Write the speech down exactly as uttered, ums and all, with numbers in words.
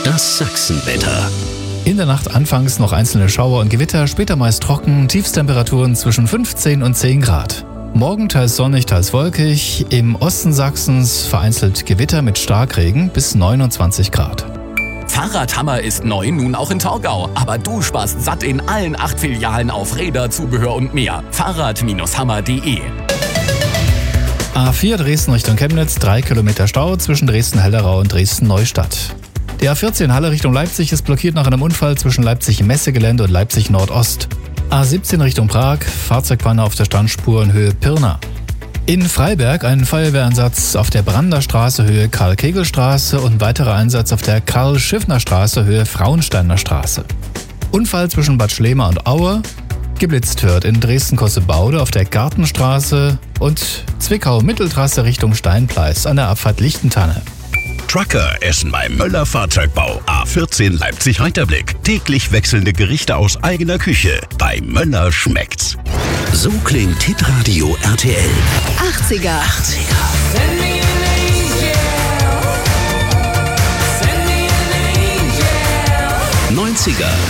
Das Sachsenwetter. In der Nacht anfangs noch einzelne Schauer und Gewitter, später meist trocken, Tiefstemperaturen zwischen fünfzehn und zehn Grad. Morgen teils sonnig, teils wolkig, im Osten Sachsens vereinzelt Gewitter mit Starkregen bis neunundzwanzig Grad. Fahrradhammer ist neu, nun auch in Torgau. Aber du sparst satt in allen acht Filialen auf Räder, Zubehör und mehr. Fahrrad Hammer punkt de. A vier Dresden Richtung Chemnitz, drei Kilometer Stau zwischen Dresden-Hellerau und Dresden-Neustadt. Die A vierzehn Halle Richtung Leipzig ist blockiert nach einem Unfall zwischen Leipzig-Messegelände und Leipzig-Nordost. A siebzehn Richtung Prag, Fahrzeugpanne auf der Standspur in Höhe Pirna. In Freiberg ein Feuerwehreinsatz auf der Brander Straße Höhe Karl-Kegel-Straße und weiterer Einsatz auf der Karl-Schiffner-Straße Höhe Frauensteiner Straße. Unfall zwischen Bad Schlema und Aue. Geblitzt wird in Dresden-Kossebaude auf der Gartenstraße und Zwickau-Mitteltrasse Richtung Steinpleis an der Abfahrt Lichtentanne. Trucker essen beim Möller Fahrzeugbau. A vierzehn Leipzig-Heiterblick. Täglich wechselnde Gerichte aus eigener Küche. Bei Möller schmeckt's. So klingt Hitradio R T L. achtziger. achtziger. neunziger.